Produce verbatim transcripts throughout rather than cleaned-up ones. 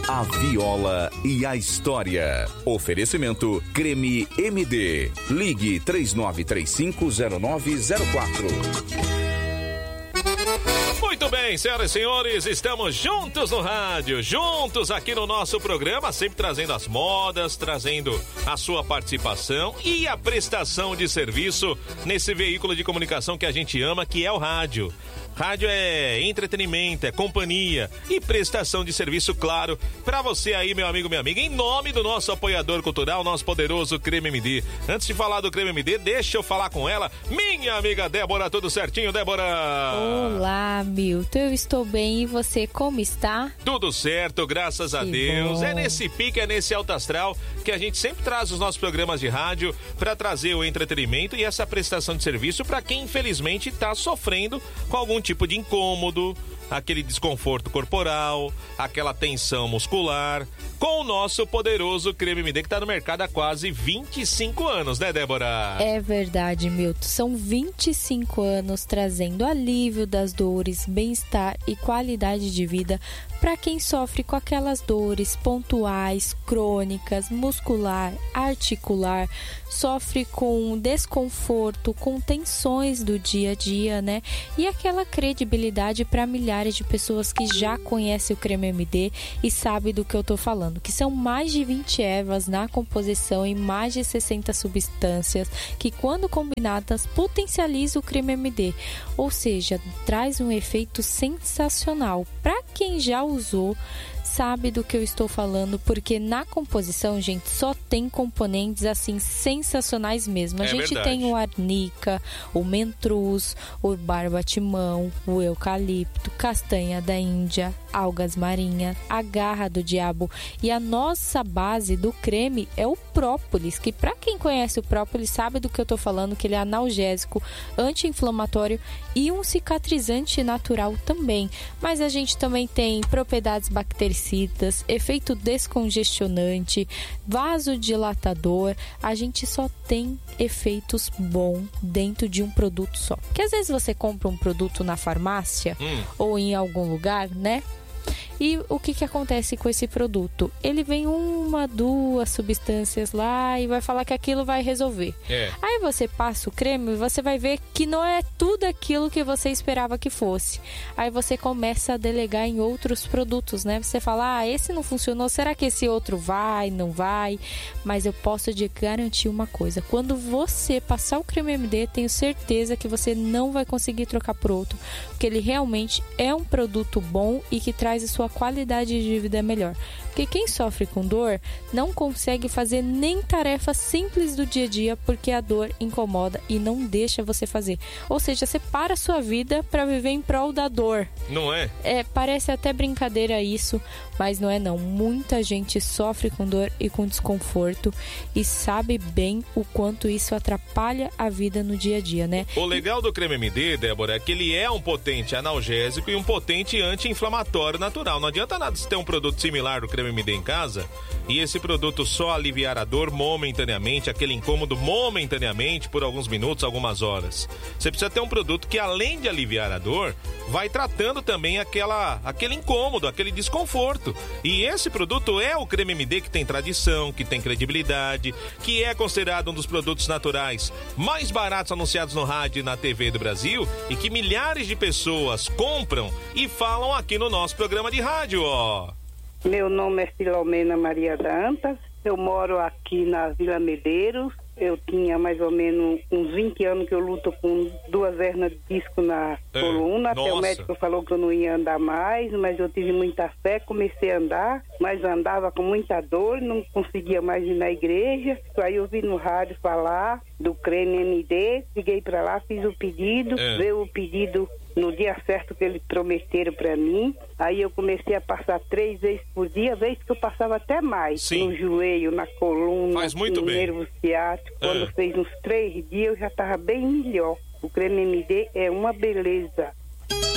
A viola e a história. Oferecimento Creme M D. Ligue três nove três cinco zero nove zero quatro. Muito bem, senhoras e senhores, estamos juntos no rádio, juntos aqui no nosso programa, sempre trazendo as modas, trazendo a sua participação e a prestação de serviço nesse veículo de comunicação que a gente ama, que é o rádio. Rádio é entretenimento, é companhia e prestação de serviço, claro, pra você aí, meu amigo, minha amiga, em nome do nosso apoiador cultural, nosso poderoso Creme M D. Antes de falar do Creme M D, deixa eu falar com ela, minha amiga Débora. Tudo certinho, Débora? Olá, Milton, eu estou bem, e você, como está? Tudo certo, graças a que Deus. Bom. É nesse pique, é nesse alto astral que a gente sempre traz os nossos programas de rádio pra trazer o entretenimento e essa prestação de serviço pra quem infelizmente tá sofrendo com algum tipo de incômodo, aquele desconforto corporal, aquela tensão muscular, com o nosso poderoso Creme M D, que tá no mercado há quase vinte e cinco anos, né, Débora? É verdade, Milton. São vinte e cinco anos trazendo alívio das dores, bem-estar e qualidade de vida para quem sofre com aquelas dores pontuais, crônicas, muscular, articular, sofre com desconforto, com tensões do dia a dia, né? E aquela credibilidade para milhares de pessoas que já conhecem o Creme M D e sabem do que eu tô falando, que são mais de vinte ervas na composição e mais de sessenta substâncias que, quando combinadas, potencializam o Creme M D, ou seja, traz um efeito sensacional. Para quem já usou, sabe do que eu estou falando, porque na composição, gente, só tem componentes assim sensacionais mesmo. A é gente verdade. tem o arnica, o mentruz, o barbatimão, o eucalipto, castanha da Índia, algas marinhas, a garra do diabo, e a nossa base do creme é o própolis, que para quem conhece o própolis sabe do que eu tô falando, que ele é analgésico, anti-inflamatório e um cicatrizante natural também. Mas a gente também tem propriedades bactericidas, efeito descongestionante, vasodilatador. A gente só tem efeitos bons dentro de um produto só. Porque às vezes você compra um produto na farmácia hum. ou em algum lugar, né? E o que, que acontece com esse produto? Ele vem uma, duas substâncias lá e vai falar que aquilo vai resolver. É. Aí você passa o creme e você vai ver que não é tudo aquilo que você esperava que fosse. Aí você começa a delegar em outros produtos, né? Você fala, ah, esse não funcionou, será que esse outro vai, não vai? Mas eu posso te garantir uma coisa, quando você passar o Creme M D, tenho certeza que você não vai conseguir trocar por outro, porque ele realmente é um produto bom e que traz a sua qualidade de vida melhor. Porque quem sofre com dor não consegue fazer nem tarefa simples do dia a dia, porque a dor incomoda e não deixa você fazer. Ou seja, você para a sua vida para viver em prol da dor. Não é? É, parece até brincadeira isso, mas não é não. Muita gente sofre com dor e com desconforto e sabe bem o quanto isso atrapalha a vida no dia a dia, né? O legal do Creme M D, Débora, é que ele é um potente analgésico e um potente anti-inflamatório natural. Não adianta nada você ter um produto similar do Creme M D em casa e esse produto só aliviar a dor momentaneamente, aquele incômodo momentaneamente por alguns minutos, algumas horas. Você precisa ter um produto que, além de aliviar a dor, vai tratando também aquela, aquele incômodo, aquele desconforto. E esse produto é o Creme M D, que tem tradição, que tem credibilidade, que é considerado um dos produtos naturais mais baratos anunciados no rádio e na T V do Brasil e que milhares de pessoas compram e falam aqui no nosso programa de rádio, ó. Meu nome é Filomena Maria Dantas, eu moro aqui na Vila Medeiros. Eu tinha mais ou menos uns vinte anos que eu luto com duas hernias de disco na é, coluna. Até o médico falou que eu não ia andar mais, mas eu tive muita fé, comecei a andar, mas andava com muita dor, não conseguia mais ir na igreja. Aí eu vi no rádio falar do Creme M D, liguei para lá, fiz o pedido, é. veio o pedido no dia certo que eles prometeram para mim. Aí eu comecei a passar três vezes por dia, vezes que eu passava até mais. Sim. No joelho, na coluna, Faz muito no bem. nervo ciático. Quando é. fez uns três dias, eu já estava bem melhor. O Creme M D é uma beleza.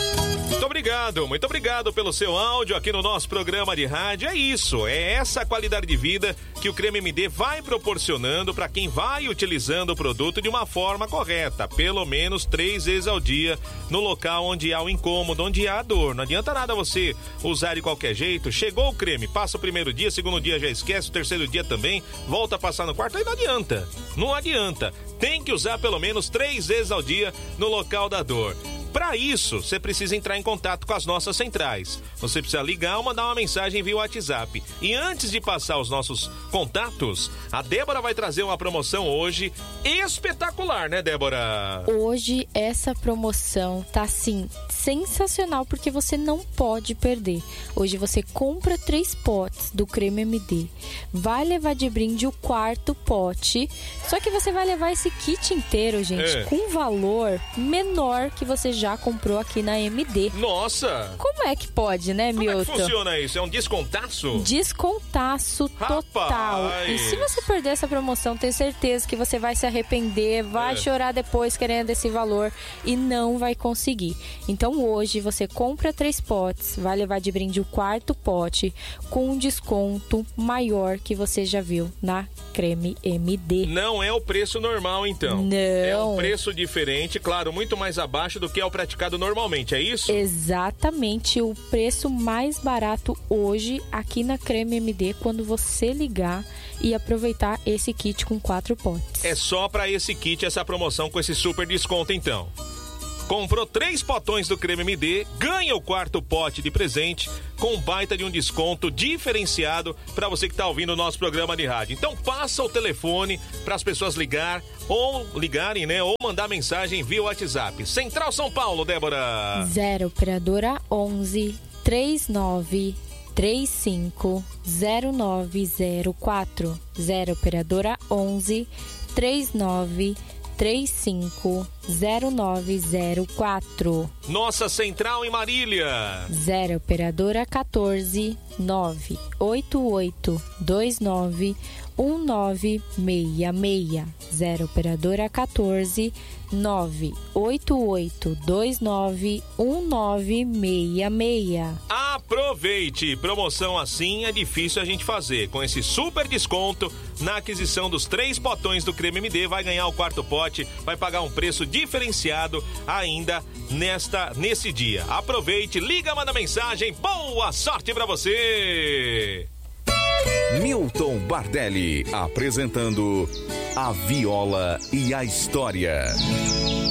Muito obrigado, muito obrigado pelo seu áudio aqui no nosso programa de rádio. É isso, é essa qualidade de vida que o Creme M D vai proporcionando para quem vai utilizando o produto de uma forma correta, pelo menos três vezes ao dia, no local onde há o incômodo, onde há a dor. Não adianta nada você usar de qualquer jeito. Chegou o creme, passa o primeiro dia, segundo dia já esquece, o terceiro dia também, volta a passar no quarto, aí não adianta, não adianta. Tem que usar pelo menos três vezes ao dia no local da dor. Para isso, você precisa entrar em contato com as nossas centrais. Você precisa ligar ou mandar uma mensagem via WhatsApp. E antes de passar os nossos contatos, a Débora vai trazer uma promoção hoje espetacular, né, Débora? Hoje essa promoção tá assim sensacional porque você não pode perder. Hoje você compra três potes do Creme M D, vai levar de brinde o quarto pote, só que você vai levar esse kit inteiro, gente, é. com valor menor que você já comprou aqui na M D. Nossa! Como é que pode, né, Milton? Como é que funciona isso? É um descontaço? Descontaço total. Rapaz. E se você perder essa promoção, tenho certeza que você vai se arrepender, vai é. chorar depois querendo esse valor e não vai conseguir. Então hoje você compra três potes, vai levar de brinde o quarto pote com um desconto maior que você já viu na Creme M D. Não é o preço normal, então. Não. É um preço diferente, claro, muito mais abaixo do que é o praticado normalmente, é isso? Exatamente, o preço mais barato hoje aqui na Creme M D quando você ligar e aproveitar esse kit com quatro potes. É só para esse kit essa promoção com esse super desconto, então. Comprou três potões do Creme M D, ganha o quarto pote de presente com um baita de um desconto diferenciado para você que está ouvindo o nosso programa de rádio. Então passa o telefone para as pessoas ligar ou ligarem, né, ou mandar mensagem via WhatsApp. Central São Paulo, Débora. zero operadora onze, três nove três cinco, zero nove zero quatro. zero operadora onze, três nove três cinco, zero nove zero quatro. Nossa Central em Marília. zero operadora quatorze, nove oito oito dois nove um nove seis seis. zero operadora quatorze, nove oito oito dois nove um nove seis seis. Aproveite! Promoção assim é difícil a gente fazer. Com esse super desconto na aquisição dos três potões do Creme M D, vai ganhar o quarto pote, vai pagar um preço diferenciado ainda nesta, nesse dia. Aproveite, liga, manda mensagem. Boa sorte pra você! Milton Bardelli apresentando A Viola e a História.